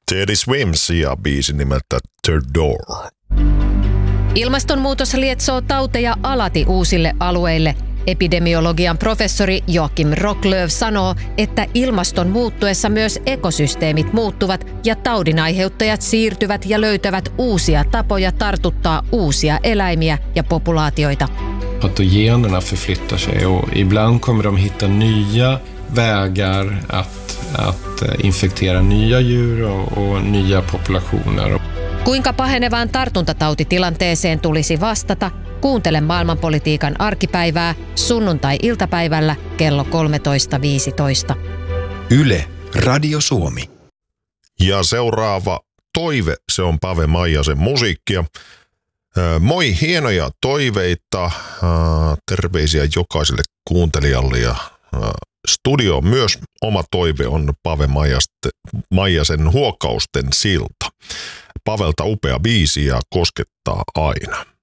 Teddy Swims ja biisi nimeltä The Door. Ilmastonmuutos lietsoo tauteja alati uusille alueille. Epidemiologian professori Joakim Rocklöv sanoo, että ilmaston muuttuessa myös ekosysteemit muuttuvat ja taudinaiheuttajat siirtyvät ja löytävät uusia tapoja tartuttaa uusia eläimiä ja populaatioita. Patogenerna förflyttar sig och ibland kommer de hitta nya vägar att infektera nya djur och nya populationer. Kuinka pahenevaan tartuntatautitilanteeseen tulisi vastata? Kuuntele maailmanpolitiikan arkipäivää sunnuntai-iltapäivällä kello 13.15. Yle, Radio Suomi. Ja seuraava toive, se on Pave Maijasen musiikkia. Moi, hienoja toiveita, terveisiä jokaiselle kuuntelijalle ja studio myös oma toive on Pave Maijasen Huokausten silta. Pavelta upea biisi ja koskettaa aina.